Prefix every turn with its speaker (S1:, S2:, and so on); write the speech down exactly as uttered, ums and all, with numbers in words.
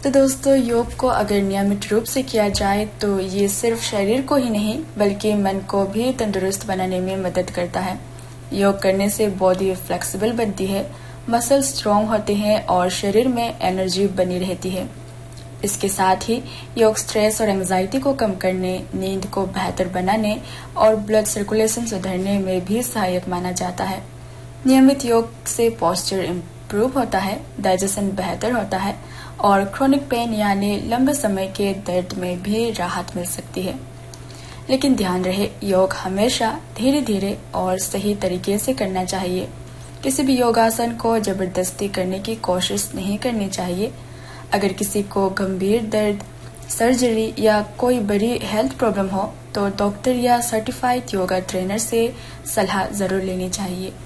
S1: तो दोस्तों, योग को अगर नियमित रूप से किया जाए तो ये सिर्फ शरीर को ही नहीं बल्कि मन को भी तंदुरुस्त बनाने में मदद करता है। योग करने से बॉडी फ्लेक्सिबल बनती है, मसल स्ट्रॉन्ग होते हैं और शरीर में एनर्जी बनी रहती है। इसके साथ ही योग स्ट्रेस और एंजाइटी को कम करने, नींद को बेहतर बनाने और ब्लड सर्कुलेशन सुधारने में भी सहायक माना जाता है। नियमित योग से पोस्चर इम्प्रूव होता है, डाइजेशन बेहतर होता है और क्रोनिक पेन यानी लंबे समय के दर्द में भी राहत मिल सकती है। लेकिन ध्यान रहे, योग हमेशा धीरे धीरे और सही तरीके से करना चाहिए। किसी भी योगासन को जबरदस्ती करने की कोशिश नहीं करनी चाहिए। अगर किसी को गंभीर दर्द, सर्जरी या कोई बड़ी हेल्थ प्रॉब्लम हो तो डॉक्टर या सर्टिफाइड योगा ट्रेनर से सलाह जरूर लेनी चाहिए।